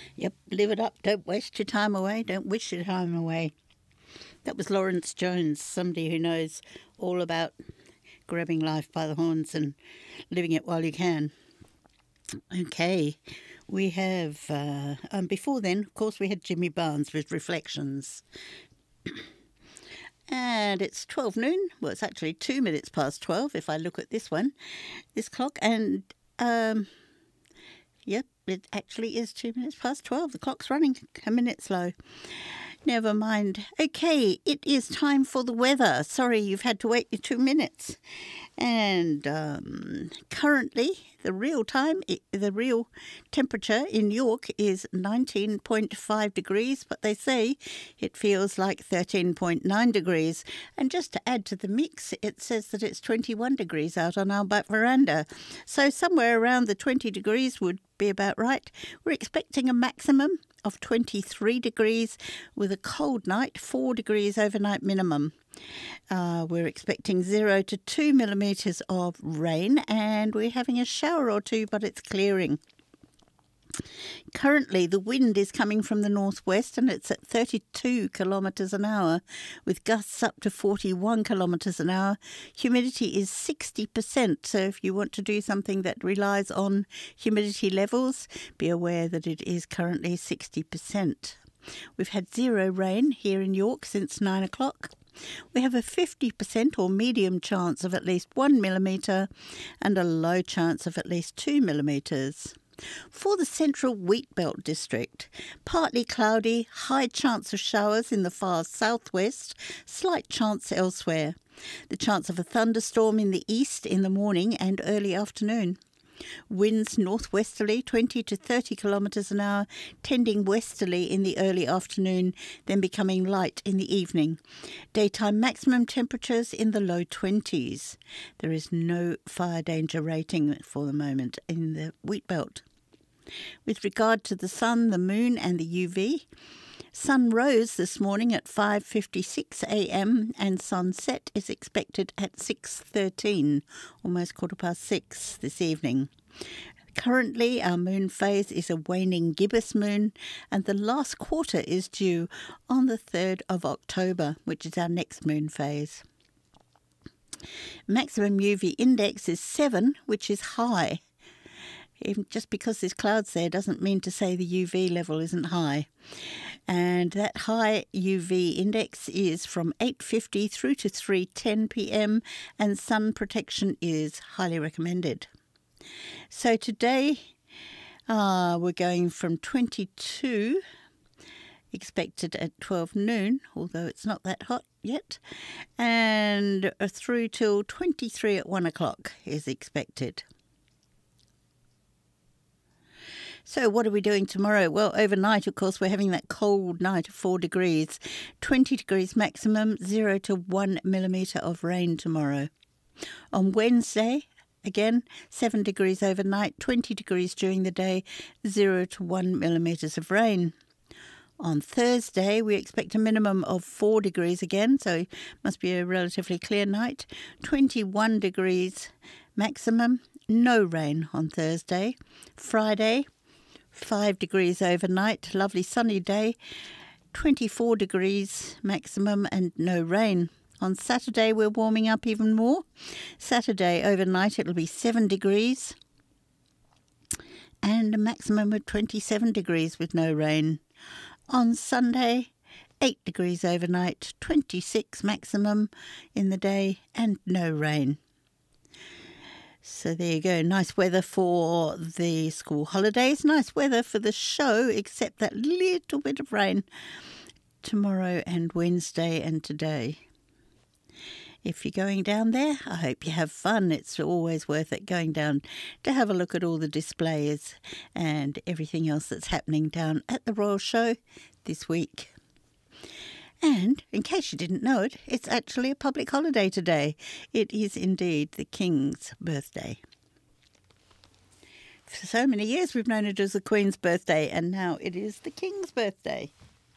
Yep, live it up. Don't waste your time away. Don't wish your time away. That was Lawrence Jones, somebody who knows all about grabbing life by the horns and living it while you can. Okay, we have, before then, of course, we had Jimmy Barnes with Reflections. And it's 12 noon. Well, it's actually 2 minutes past 12 if I look at this clock. And, yep, it actually is 2 minutes past 12. The clock's running a minute slow. Never mind. Okay, it is time for the weather. Sorry, you've had to wait your 2 minutes. And currently, the real temperature in York is 19.5 degrees, but they say it feels like 13.9 degrees. And just to add to the mix, it says that it's 21 degrees out on our back veranda. So somewhere around the 20 degrees would be about right. We're expecting a maximum of 23 degrees with a cold night, 4 degrees overnight minimum. We're expecting 0 to 2 millimetres of rain, and we're having a shower or two, but it's clearing. Currently, the wind is coming from the northwest and it's at 32 kilometres an hour with gusts up to 41 kilometres an hour. Humidity is 60%, so if you want to do something that relies on humidity levels, be aware that it is currently 60%. We've had 0 rain here in York since 9 o'clock. We have a 50% or medium chance of at least 1 millimetre and a low chance of at least 2 millimetres. For the central Wheatbelt district, partly cloudy, high chance of showers in the far southwest, slight chance elsewhere. The chance of a thunderstorm in the east in the morning and early afternoon. Winds northwesterly 20 to 30 kilometres an hour, tending westerly in the early afternoon, then becoming light in the evening. Daytime maximum temperatures in the low 20s. There is no fire danger rating for the moment in the Wheatbelt. With regard to the sun, the moon and the UV, sun rose this morning at 5:56 a.m. and sunset is expected at 6:13, almost 6:15 this evening. Currently, our moon phase is a waning gibbous moon, and the last quarter is due on the 3rd of October, which is our next moon phase. Maximum UV index is 7, which is high. Even just because there's clouds there doesn't mean to say the UV level isn't high. And that high UV index is from 8:50 through to 3:10 p.m. and sun protection is highly recommended. So today we're going from 22 expected at 12 noon, although it's not that hot yet, and through till 23 at 1 o'clock is expected. So what are we doing tomorrow? Well, overnight, of course, we're having that cold night of 4 degrees, 20 degrees maximum, 0 to 1 millimetre of rain tomorrow. On Wednesday, again, 7 degrees overnight, 20 degrees during the day, 0 to 1 millimetres of rain. On Thursday, we expect a minimum of 4 degrees again, so it must be a relatively clear night, 21 degrees maximum, no rain on Thursday. Friday, 5 degrees overnight, lovely sunny day, 24 degrees maximum and no rain. On Saturday, we're warming up even more. Saturday overnight, it'll be 7 degrees and a maximum of 27 degrees with no rain. On Sunday, 8 degrees overnight, 26 maximum in the day and no rain. So there you go. Nice weather for the school holidays. Nice weather for the show, except that little bit of rain tomorrow and Wednesday and today. If you're going down there, I hope you have fun. It's always worth it going down to have a look at all the displays and everything else that's happening down at the Royal Show this week. And, in case you didn't know it, it's actually a public holiday today. It is indeed the King's birthday. For so many years we've known it as the Queen's birthday, and now it is the King's birthday.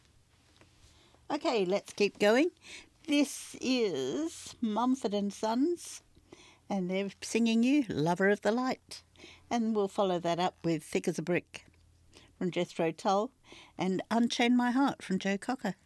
Okay, let's keep going. This is Mumford & Sons, and they're singing you Lover of the Light. And we'll follow that up with Thick as a Brick. from Jethro Tull, and Unchain My Heart from Joe Cocker.